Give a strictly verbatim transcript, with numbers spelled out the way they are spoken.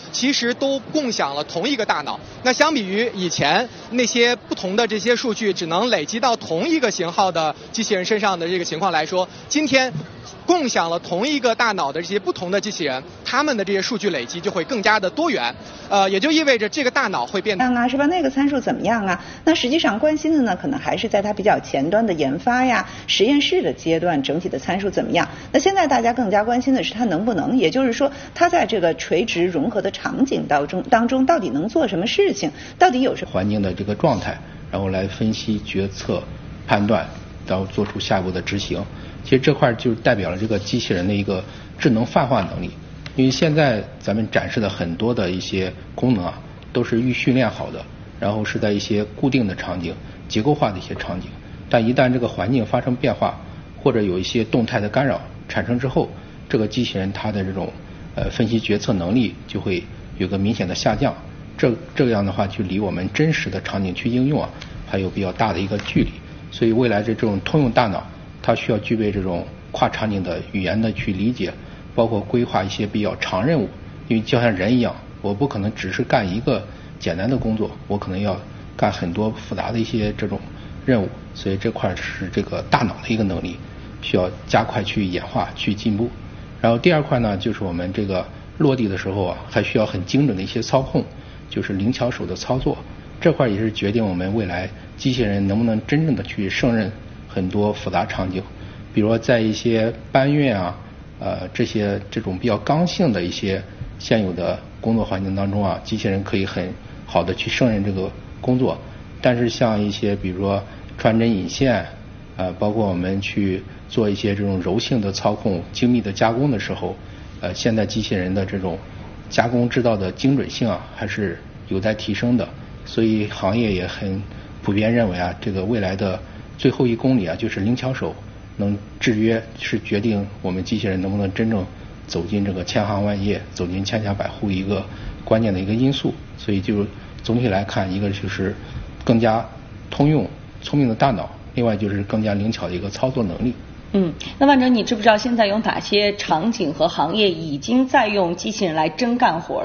其实都共享了同一个大脑。那相比于以前那些不同的这些数据只能累积到同一个型号的机器人身上的这个情况来说，今天共享了同一个大脑的这些不同的机器人，他们的这些数据累积就会更加的多元，呃，也就意味着这个大脑会变得啊，是吧？那个参数怎么样啊？那实际上关心的呢，可能还是在它比较前端的研发呀、实验室的阶段，整体的参数怎么样？那现在大家更加关心的是它能不能，也就是说，它在这个垂直融合的场景当中当中，到底能做什么事情？到底有什么环境的这个状态，然后来分析、决策、判断，然后做出下一步的执行。其实这块就代表了这个机器人的一个智能泛化能力，因为现在咱们展示的很多的一些功能啊，都是预训练好的，然后是在一些固定的场景、结构化的一些场景，但一旦这个环境发生变化，或者有一些动态的干扰产生之后，这个机器人它的这种呃分析决策能力就会有个明显的下降，这这样的话就离我们真实的场景去应用啊，还有比较大的一个距离，所以未来这种通用大脑，它需要具备这种跨场景的语言的去理解，包括规划一些比较长任务，因为就像人一样，我不可能只是干一个简单的工作，我可能要干很多复杂的一些这种任务，所以这块是这个大脑的一个能力，需要加快去演化去进步。然后第二块呢，就是我们这个落地的时候啊，还需要很精准的一些操控，就是灵巧手的操作，这块也是决定我们未来机器人能不能真正的去胜任很多复杂场景，比如说在一些搬运啊，呃这些这种比较刚性的一些现有的工作环境当中啊，机器人可以很好的去胜任这个工作。但是像一些比如说穿针引线，呃包括我们去做一些这种柔性的操控、精密的加工的时候，呃现在机器人的这种加工制造的精准性啊，还是有待提升的。所以行业也很普遍认为啊，这个未来的最后一公里啊，就是灵巧手能制约，是决定我们机器人能不能真正走进这个千行万业、走进千家百户一个关键的一个因素。所以就总体来看，一个就是更加通用、聪明的大脑，另外就是更加灵巧的一个操作能力。 嗯，那万哲，你知不知道现在有哪些场景和行业已经在用机器人来真干活？